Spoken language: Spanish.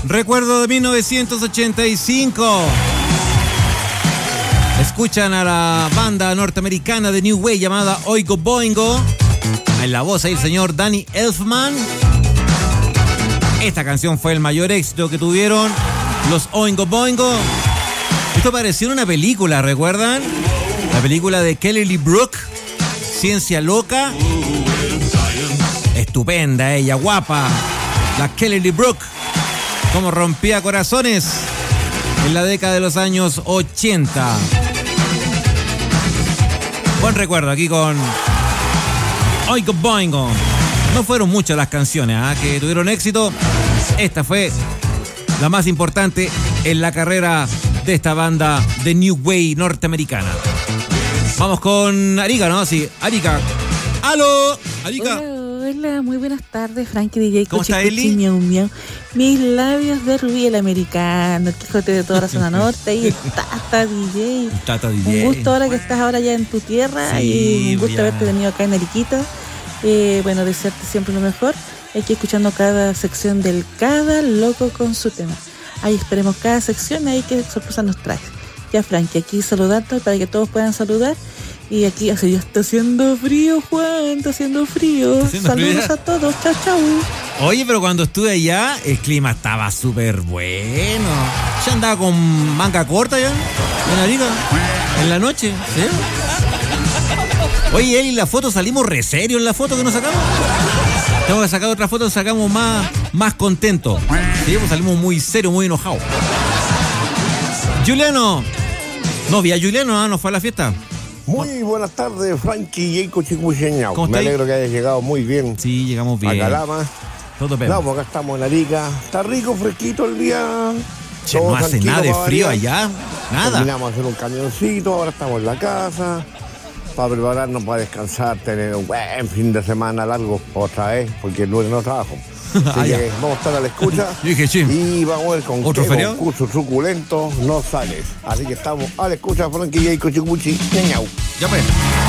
Recuerdo de 1985. Escuchan a la banda norteamericana de New Wave llamada Oingo Boingo. En la voz ahí el señor Danny Elfman. Esta canción fue el mayor éxito que tuvieron los Oingo Boingo. Esto pareció una película, ¿recuerdan? La película de Kelly Lee Brook, Ciencia Loca. Estupenda ella, guapa. La Kelly Lee Brook. Como rompía corazones en la década de los años 80. Buen recuerdo aquí con Oingo Boingo. No fueron muchas las canciones que tuvieron éxito. Esta fue la más importante en la carrera de esta banda de New Wave norteamericana. Vamos con Arica, ¿no? Sí, Arica. ¡Aló! Arica. Hola, muy buenas tardes, Frankie DJ. ¿Cómo está Eli? Miau, miau. Mis labios de rubí el americano, el Quijote de toda la zona norte y el Tata DJ. Tata DJ. Un gusto ahora que estás ahora ya en tu tierra, sí, y un gusto haberte tenido acá en Ariquita. Bueno, desearte siempre lo mejor. Aquí escuchando cada sección del Cada Loco con su tema. Ahí esperemos cada sección, ahí qué sorpresa nos trae. Ya, Frankie, aquí saludando para que todos puedan saludar. Y aquí ya está haciendo frío, Juan, está haciendo frío. Saludos a todos, chao, chao. Oye, pero cuando estuve allá, el clima estaba súper bueno. Ya andaba con manga corta ya, en Arica, en la noche, ¿sí? Oye, Eli, en la foto salimos re serios en la foto que nos sacamos. Tengo que sacar otra foto, sacamos más contentos. Sí, pues salimos muy serios, muy enojados. Juliano. No vi a Juliano, ¿no fue a la fiesta? Muy buenas tardes, Frankie y Cochicucheñao. ¿Cómo Me estáis? alegro que hayas llegado muy bien. Sí, llegamos bien. A Calama. Todo bien. No, pues acá estamos en Arica. Está rico, fresquito el día. Che, Todo no hace tranquilo nada de para frío variar. allá. Nada. Terminamos de hacer un camioncito, ahora estamos en la casa. Para prepararnos para descansar, tener un buen fin de semana largo otra vez, porque el lunes no trabajo. Así ya. que vamos a estar a la escucha. Yo dije, sí. Y vamos a ver con ¿Otro qué feriado? concurso suculento no sales. Así que estamos a la escucha, Frankie y Cochicucheñao. Ya pues.